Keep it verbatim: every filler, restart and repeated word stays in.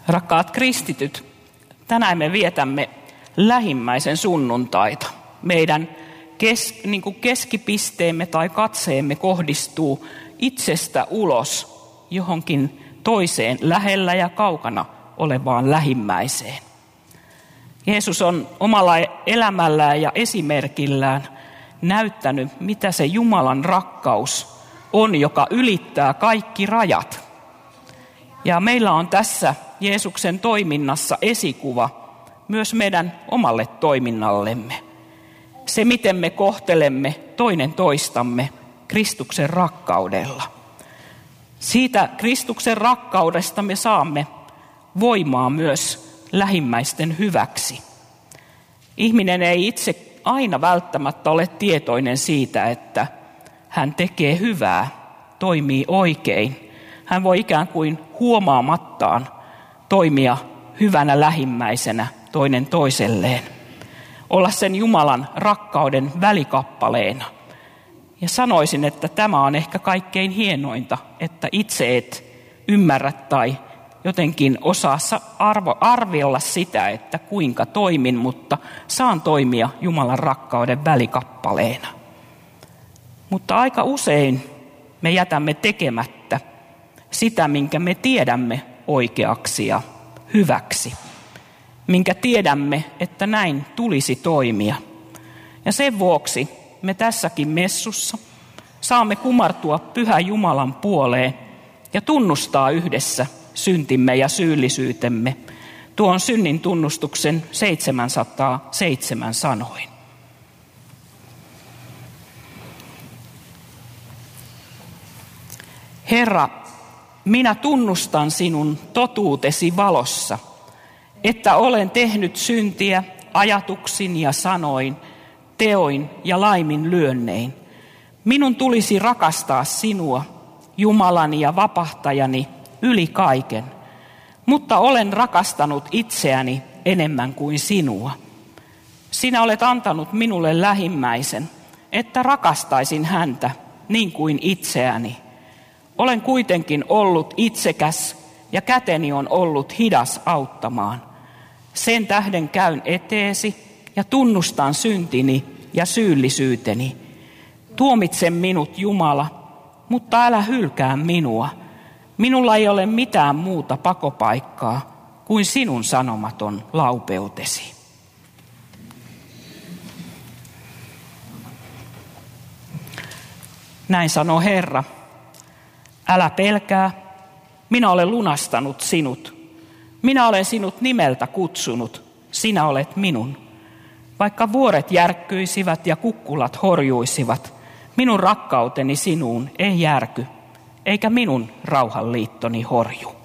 Rakkaat kristityt, tänään me vietämme lähimmäisen sunnuntaita. Meidän kes, niin kuin keskipisteemme tai katseemme kohdistuu itsestä ulos johonkin toiseen lähellä ja kaukana olevaan lähimmäiseen. Jeesus on omalla elämällään ja esimerkillään näyttänyt, mitä se Jumalan rakkaus on, joka ylittää kaikki rajat. Ja meillä on tässä Jeesuksen toiminnassa esikuva myös meidän omalle toiminnallemme. Se, miten me kohtelemme toinen toistamme Kristuksen rakkaudella. Siitä Kristuksen rakkaudesta me saamme voimaa myös lähimmäisten hyväksi. Ihminen ei itse aina välttämättä ole tietoinen siitä, että hän tekee hyvää, toimii oikein. Hän voi ikään kuin huomaamattaan toimia hyvänä lähimmäisenä toinen toiselleen. Olla sen Jumalan rakkauden välikappaleena. Ja sanoisin, että tämä on ehkä kaikkein hienointa, että itse et ymmärrä tai jotenkin osaa arvo, arvella sitä, että kuinka toimin, mutta saan toimia Jumalan rakkauden välikappaleena. Mutta aika usein me jätämme tekemättä sitä, minkä me tiedämme oikeaksi ja hyväksi. Minkä tiedämme, että näin tulisi toimia. Ja sen vuoksi me tässäkin messussa saamme kumartua Pyhän Jumalan puoleen ja tunnustaa yhdessä syntimme ja syyllisyytemme tuon synnin tunnustuksen seitsemänsataaseitsemän sanoin. Herra, minä tunnustan sinun totuutesi valossa, että olen tehnyt syntiä ajatuksin ja sanoin, teoin ja laiminlyönnein. Minun tulisi rakastaa sinua, Jumalani ja vapahtajani, yli kaiken. Mutta olen rakastanut itseäni enemmän kuin sinua. Sinä olet antanut minulle lähimmäisen, että rakastaisin häntä niin kuin itseäni. Olen kuitenkin ollut itsekäs ja käteni on ollut hidas auttamaan. Sen tähden käyn eteesi ja tunnustan syntini ja syyllisyyteni. Tuomitse minut, Jumala, mutta älä hylkää minua. Minulla ei ole mitään muuta pakopaikkaa kuin sinun sanomaton laupeutesi. Näin sanoo Herra. Älä pelkää, minä olen lunastanut sinut. Minä olen sinut nimeltä kutsunut, sinä olet minun. Vaikka vuoret järkkyisivät ja kukkulat horjuisivat, minun rakkauteni sinuun ei järky, eikä minun rauhanliittoni horju.